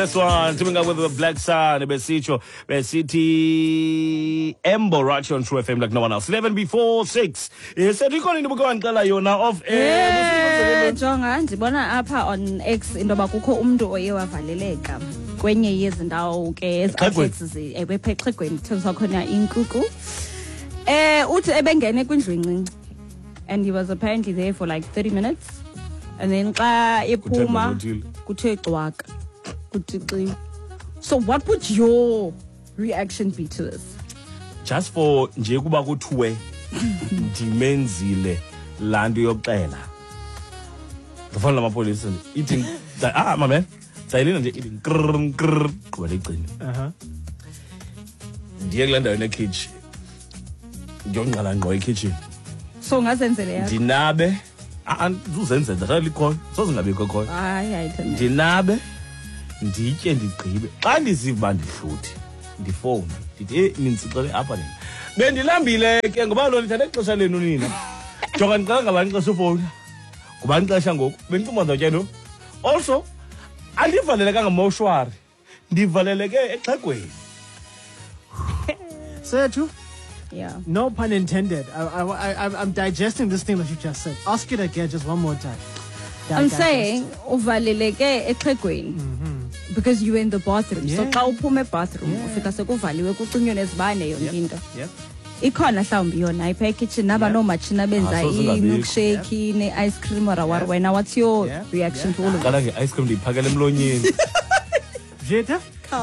This one, teaming up with the Black Sun, Besicho, Besiti, Embo, right on True FM like no one else. 11 before 6. Said you calling the book and tell you now of Jonga ndibona apha on X into bakukho umuntu oye wavaleleka kwenye yezindawo ke ezixexi ebepheqegweni kuthiwa khona inkukhu uthi ebengene kwindlu encinci and he was apparently there for like 30 minutes and then xa ephuma kuthe xwaka kuthi. So what would your reaction be to this? Just for nje kuba kuthiwe ndimenzile lanto yokuxela ngifana lamapolisa eating my man sayilina nje eating krr qhubela igcini ndiye kulandayo nekitchen ngiyonqala ngqo ekitchen so ngazenzele yakho ndinabe uzenze ndalikhona sozingabikho khona hayi ndinabe nditye ndigqibe xa ndiziva ndihluthi ndifone ndithi ninsixele apha nina bendilambile ke ngoba lo lithathe ixesha lenu nina jonga ndiqala ngabani ixesha ufowuna ngubani ixesha ngoku bendicuma ndotyeno also andivalelekanga moshwari ndivaleleke exhegweni Sethu? Yeah. No pun intended. I'm digesting this thing that you just said. Ask it again just one more time. I'm saying uvaleleke exhegweni because you were in the bathroom. Yeah. So xa uphuma ebathroom ufika sekuvaliwe kucinywe nezibane yonke into. Yep. Ikhona mhlawumbi yona ayipha ekitchen naba nomachina benza i-milkshake ne-ice cream or wena. What's your reaction to all of it? qala nge-ice cream ndiyiphakele emlonyeni Jeta?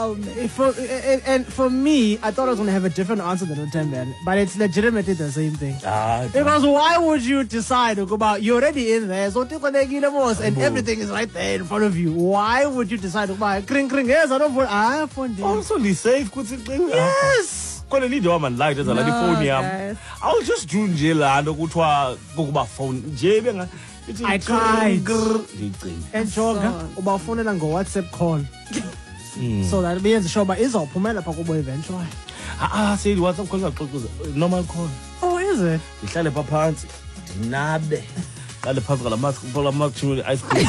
For me, I thought I was going to have a different answer than Utemben, but it's legitimately the same thing. Because why would you decide about you're already in there, so and everything is right there in front of you? Why would you decide about kring kring? Yes, I don't want also the safe yes. kone need your man light as a lady phone yam I'll just do nje la nto kuthiwa kuba phone nje benga I tried ndicini and joga ubafonela ngo WhatsApp call. So that means sure but izawuphumela pha kubo eventually. Say the WhatsApp call ngaxoxoza normal call. Oh, is it? Ndihlale pha phantsi ndinabe qale phansi ngala mask phola mask ice cream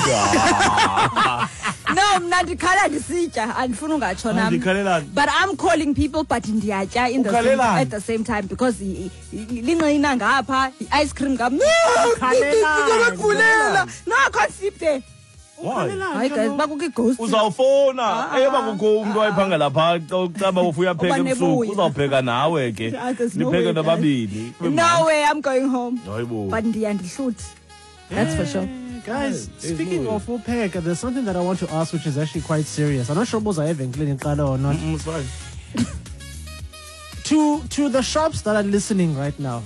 No, mna ndikhala ndisitya andifuna ungatsho nami. But I'm calling people but ndiyatya in the same, at the same time because linqina ngapha ice cream ngam. No, I can't sleep there. Why? Hayi guys bakukho ghost. Uzawufona eba kukho umuntu oyiphangela pha xa ufuya pheka ebusuku uzawupheka nawe ke nipheke nababili. No way I'm going home. Hayibo. But ndiyandihluthi. That's for sure. Guys, speaking of Upeka, there's something that I want to ask which is actually quite serious. I'm not sure if I have included or not. It's fine. To the shops that are listening right now,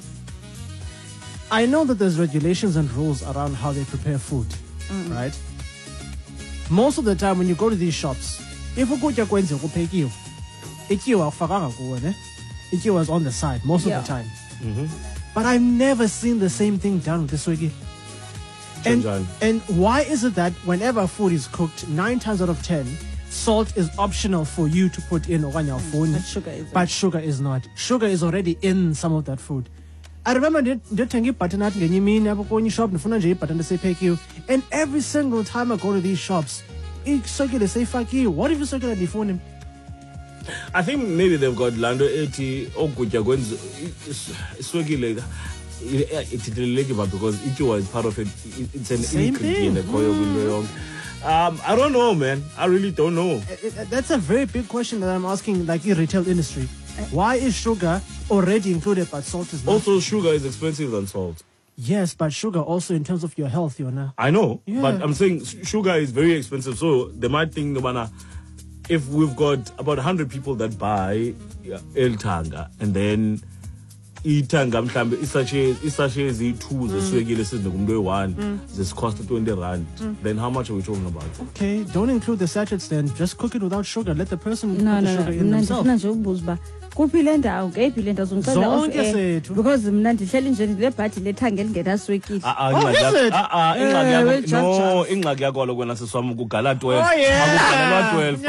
I know that there's regulations and rules around how they prepare food, right? Most of the time when you go to these shops, if ukutya kwenziwa kuphekiwe, ityiwa akufakanga kuwe, ne? Ityiwa is on the side most of the time. But I've never seen the same thing done with the swiggy. And why is it that whenever food is cooked, 9 times out of 10, salt is optional for you to put in on your phone, but sugar is not. Sugar is already in some of that food. I remember ndithenga ibutternuts ngenye imini apho kwenye shop ndifuna nje ibutternuts esephekiwe, and every single time I go to these shops, iswekile seyifakiwe. What if iswekile ndifuna? I think maybe they've got lando ethi okutya kwenza iswekile but because ityiwa is part of it, it's an ingredient I don't know, man. I really don't know. That's a very big question that I'm asking, like in retail industry. Why is sugar already included but salt is not? Also, sugar is expensive than salt. Yes, but sugar also in terms of your health, you know. I know, but I'm saying sugar is very expensive. So they might think, if we've got about 100 people that buy El Tanga and then ithanga mhlambe isashe ezi2 zeswekile sizinomntu oyi1 ziscost 20 rand, then how much are we talking about? Okay, don't include the sachets then, just cook it without sugar, let the person put the sugar in themselves. Nje ubuza kuphi le ndawo ngeyiphi le ndawo zongicela off air because mna ndihleli nje le bhathi lethanga elingenaswekile. Ingxaki yakho lo kwena siswami kugala 12 akugalelwa 12